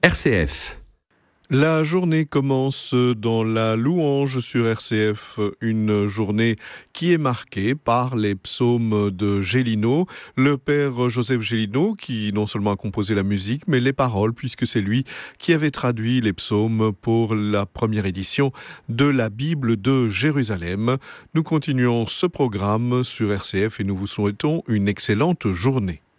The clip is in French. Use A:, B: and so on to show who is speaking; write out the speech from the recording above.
A: RCF.
B: La journée commence dans la louange sur RCF, une journée qui est marquée par les psaumes de Gélineau, le père Joseph Gélineau qui non seulement a composé la musique mais les paroles puisque c'est lui qui avait traduit les psaumes pour la première édition de la Bible de Jérusalem. Nous continuons ce programme sur RCF et nous vous souhaitons une excellente journée.